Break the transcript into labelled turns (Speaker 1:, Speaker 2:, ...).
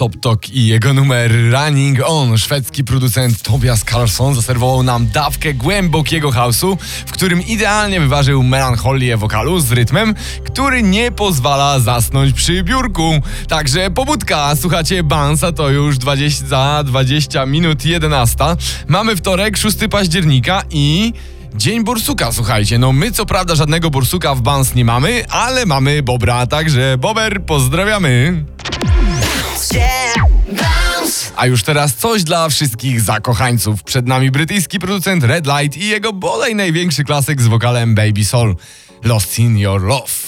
Speaker 1: Top Talk i jego numer Running On. Szwedzki producent Tobias Karlsson zaserwował nam dawkę głębokiego house'u, w którym idealnie wyważył melancholię wokalu z rytmem, który nie pozwala zasnąć przy biurku. Także pobudka, słuchacie Bounce'a, to już 20 minut 11. Mamy wtorek, 6 października i Dzień Borsuka, słuchajcie. No my co prawda żadnego borsuka w Bounce nie mamy, ale mamy Bobra, także Bober, pozdrawiamy. A już teraz coś dla wszystkich zakochańców. Przed nami brytyjski producent Red Light i jego bodaj największy klasyk z wokalem Baby Soul, Lost in Your Love.